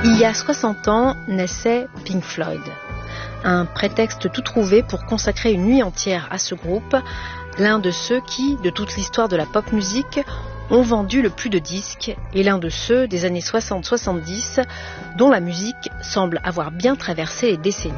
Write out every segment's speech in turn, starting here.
Il y a 60 ans naissait Pink Floyd. Un prétexte tout trouvé pour consacrer une nuit entière à ce groupe, l'un de ceux qui, de toute l'histoire de la pop musique, ont vendu le plus de disques et l'un de ceux des années 60-70 dont la musique semble avoir bien traversé les décennies.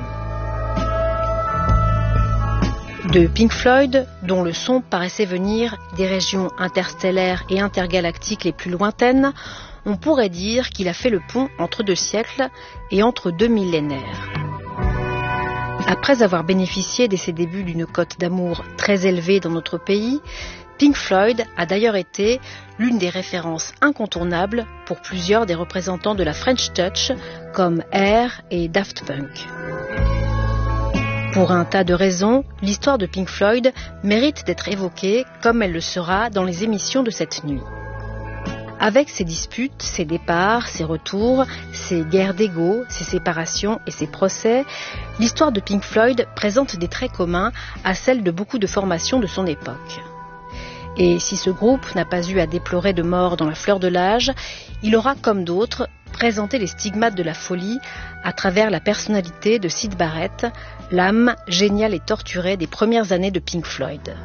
De Pink Floyd, dont le son paraissait venir des régions interstellaires et intergalactiques les plus lointaines, on pourrait dire qu'il a fait le pont entre 2 siècles et entre 2 millénaires. Après avoir bénéficié dès ses débuts d'une cote d'amour très élevée dans notre pays, Pink Floyd a d'ailleurs été l'une des références incontournables pour plusieurs des représentants de la French Touch comme Air et Daft Punk. Pour un tas de raisons, l'histoire de Pink Floyd mérite d'être évoquée comme elle le sera dans les émissions de cette nuit. Avec ses disputes, ses départs, ses retours, ses guerres d'ego, ses séparations et ses procès, l'histoire de Pink Floyd présente des traits communs à celle de beaucoup de formations de son époque. Et si ce groupe n'a pas eu à déplorer de mort dans la fleur de l'âge, il aura, comme d'autres, présenté les stigmates de la folie à travers la personnalité de Syd Barrett, l'âme géniale et torturée des premières années de Pink Floyd.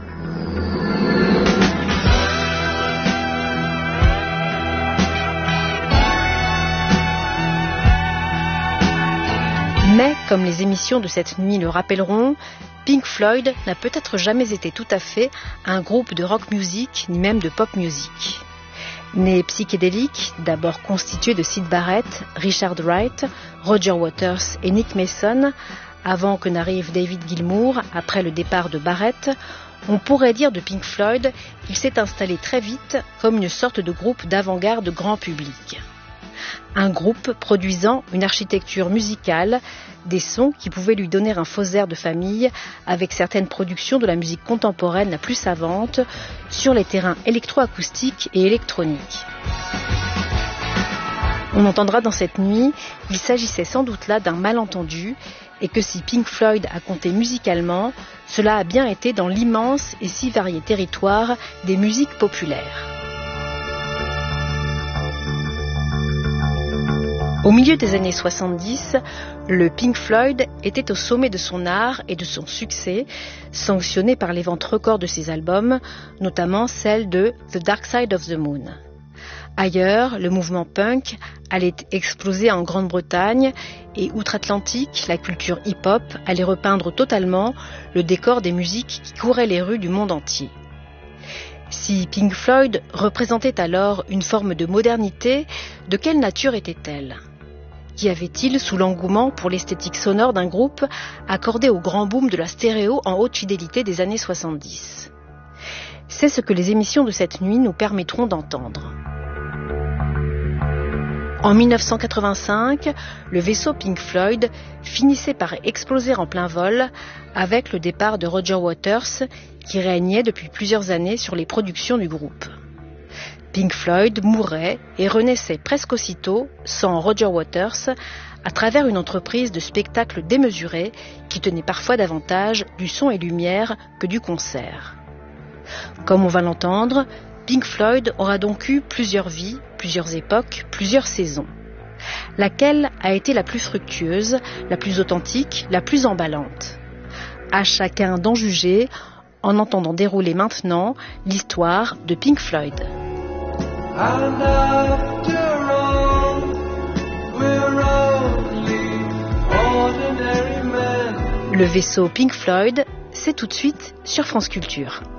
Mais, comme les émissions de cette nuit le rappelleront, Pink Floyd n'a peut-être jamais été tout à fait un groupe de rock music, ni même de pop music. Né psychédélique, d'abord constitué de Syd Barrett, Richard Wright, Roger Waters et Nick Mason, avant que n'arrive David Gilmour, après le départ de Barrett, on pourrait dire de Pink Floyd qu'il s'est installé très vite comme une sorte de groupe d'avant-garde grand public. Un groupe produisant une architecture musicale, des sons qui pouvaient lui donner un faux air de famille avec certaines productions de la musique contemporaine la plus savante sur les terrains électroacoustiques et électroniques. On entendra dans cette nuit qu'il s'agissait sans doute là d'un malentendu et que si Pink Floyd a compté musicalement, cela a bien été dans l'immense et si varié territoire des musiques populaires. Au milieu des années 70, le Pink Floyd était au sommet de son art et de son succès, sanctionné par les ventes records de ses albums, notamment celle de The Dark Side of the Moon. Ailleurs, le mouvement punk allait exploser en Grande-Bretagne et outre-Atlantique, la culture hip-hop allait repeindre totalement le décor des musiques qui couraient les rues du monde entier. Si Pink Floyd représentait alors une forme de modernité, de quelle nature était-elle ? Qu'y avait-il sous l'engouement pour l'esthétique sonore d'un groupe accordé au grand boom de la stéréo en haute fidélité des années 70 ? C'est ce que les émissions de cette nuit nous permettront d'entendre. En 1985, le vaisseau Pink Floyd finissait par exploser en plein vol avec le départ de Roger Waters qui régnait depuis plusieurs années sur les productions du groupe. Pink Floyd mourait et renaissait presque aussitôt, sans Roger Waters, à travers une entreprise de spectacle démesurée qui tenait parfois davantage du son et lumière que du concert. Comme on va l'entendre, Pink Floyd aura donc eu plusieurs vies, plusieurs époques, plusieurs saisons. Laquelle a été la plus fructueuse, la plus authentique, la plus emballante ? À chacun d'en juger en entendant dérouler maintenant l'histoire de Pink Floyd. And after all, we're only ordinary men. Le vaisseau Pink Floyd, c'est tout de suite sur France Culture.